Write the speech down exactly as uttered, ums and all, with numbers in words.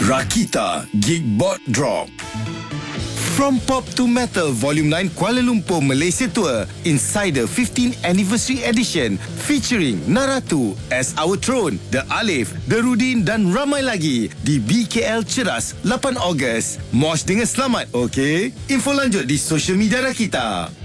Rakita Gigboard Drop. From Pop to Metal Volume nine Kuala Lumpur Malaysia Tour Insider fifteenth Anniversary Edition featuring Naratu, As Our Throne, The Alif, The Rudin dan ramai lagi di B K L Ceras lapan Ogos. Mosh dengan selamat, okey? Info lanjut di social media Rakita.